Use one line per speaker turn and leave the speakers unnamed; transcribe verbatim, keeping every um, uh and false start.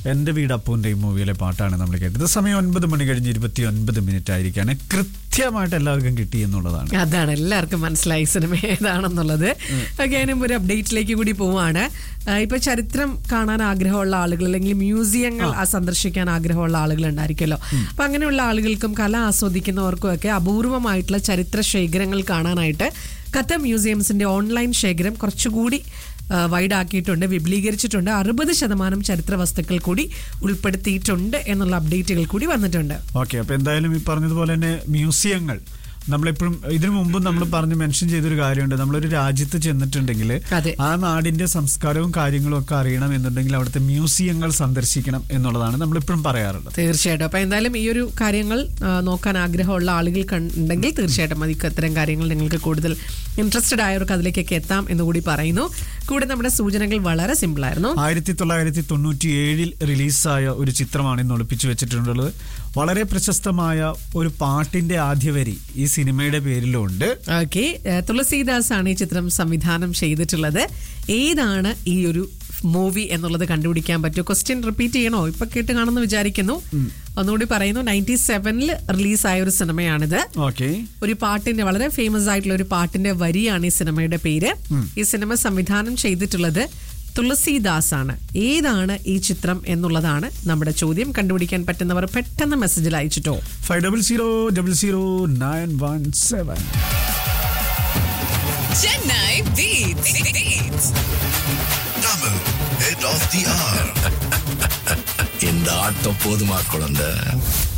എൻ്റെ വീട് അപ്പൂൻ്റെയും മൂവിയിലെ പാട്ടാണ് നമ്മൾ കേട്ടത്. സമയം ഒൻപത് മണി കഴിഞ്ഞ് ഇരുപത്തി ഒൻപത് മിനിറ്റ് ആയിരിക്കാണ്. കൃത്യമായിട്ട് എല്ലാവർക്കും കിട്ടി എന്നുള്ളതാണ്.
അതാണ് എല്ലാവർക്കും മനസ്സിലായി സിനിമ ഏതാണെന്നുള്ളത്. ഞാനും ഒരു അപ്ഡേറ്റിലേക്ക് കൂടി പോവാണ്. ഇപ്പൊ ചരിത്രം കാണാൻ ആഗ്രഹമുള്ള ആളുകൾ അല്ലെങ്കിൽ മ്യൂസിയങ്ങൾ സന്ദർശിക്കാൻ ആഗ്രഹമുള്ള ആളുകൾ ഉണ്ടായിരിക്കുമല്ലോ. അപ്പൊ അങ്ങനെയുള്ള ആളുകൾക്കും കല ആസ്വദിക്കുന്നവർക്കും ഒക്കെ അപൂർവമായിട്ടുള്ള ചരിത്ര ശേഖരങ്ങൾ കാണാനായിട്ട് ഖത്തർ മ്യൂസിയംസിന്റെ ഓൺലൈൻ ശേഖരം കുറച്ചുകൂടി വൈഡാക്കിയിട്ടുണ്ട്, വിപുലീകരിച്ചിട്ടുണ്ട്. അറുപത് ശതമാനം ചരിത്ര വസ്തുക്കൾ കൂടി ഉൾപ്പെടുത്തിയിട്ടുണ്ട് എന്നുള്ള അപ്ഡേറ്റുകൾ കൂടി വന്നിട്ടുണ്ട്.
ഓക്കെ, അപ്പൊ എന്തായാലും ഈ പറഞ്ഞതുപോലെ തന്നെ മ്യൂസിയങ്ങൾ നമ്മളെപ്പോഴും ഇതിനു മുമ്പ് നമ്മൾ പറഞ്ഞ് മെൻഷൻ ചെയ്തൊരു കാര്യമുണ്ട്. നമ്മളൊരു രാജ്യത്ത് ചെന്നിട്ടുണ്ടെങ്കിൽ ആ നാടിന്റെ സംസ്കാരവും കാര്യങ്ങളും ഒക്കെ അറിയണം എന്നുണ്ടെങ്കിൽ അവിടുത്തെ മ്യൂസിയങ്ങൾ സന്ദർശിക്കണം എന്നുള്ളതാണ് നമ്മളിപ്പോഴും പറയാറുള്ളത്.
തീർച്ചയായിട്ടും. അപ്പൊ എന്തായാലും ഈ ഒരു കാര്യങ്ങൾ നോക്കാൻ ആഗ്രഹമുള്ള ആളുകൾ ഉണ്ടെങ്കിൽ തീർച്ചയായിട്ടും അത് ഇത്തരം കാര്യങ്ങൾ നിങ്ങൾക്ക് കൂടുതൽ ഇൻട്രസ്റ്റഡ് ആയവർക്ക് അതിലേക്കൊക്കെ എത്താം എന്നുകൂടി പറയുന്നു. കൂടെ നമ്മുടെ സൂചനകൾ വളരെ സിമ്പിൾ ആയിരുന്നു.
ആയിരത്തി തൊള്ളായിരത്തി തൊണ്ണൂറ്റി ഏഴിൽ റിലീസായ ഒരു ചിത്രമാണ് ഇന്ന് ഒളിപ്പിച്ചു വെച്ചിട്ടുള്ളത്. വളരെ പ്രശസ്തമായ ഒരു പാട്ടിന്റെ ആദ്യവരി ഈ സിനിമയുടെ പേരിലുണ്ട്.
ഓക്കെ, തുളസീദാസ് ആണ് ഈ ചിത്രം സംവിധാനം ചെയ്തിട്ടുള്ളത്. ഏതാണ് ഈ ഒരു മൂവി എന്നുള്ളത് കണ്ടുപിടിക്കാൻ പറ്റുമോ? ക്വസ്റ്റ്യൻ റിപ്പീറ്റ് ചെയ്യണോ? ഇപ്പൊ കേട്ട് കാണുമെന്ന് വിചാരിക്കുന്നു. ഒന്നുകൂടി പറയുന്നു, നയൻറ്റി സെവനിൽ റിലീസായ ഒരു സിനിമയാണിത്. ഒരു പാട്ടിന്റെ വളരെ ഫേമസ് ആയിട്ടുള്ള ഒരു പാട്ടിന്റെ വരിയാണ് ഈ സിനിമയുടെ പേര്. ഈ സിനിമ സംവിധാനം ചെയ്തിട്ടുള്ളത് തുളസീദാസ് ആണ്. ഏതാണ് ഈ ചിത്രം എന്നുള്ളതാണ് നമ്മുടെ ചോദ്യം. കണ്ടുപിടിക്കാൻ പറ്റുന്നവർ പെട്ടെന്ന് മെസ്സേജിൽ അയച്ചിട്ടോ.
Five double zero double zero nine one seven.
Chennai Beats.
Double head of the hour. இந்த ஆட்டம் போதுமா குழந்தை?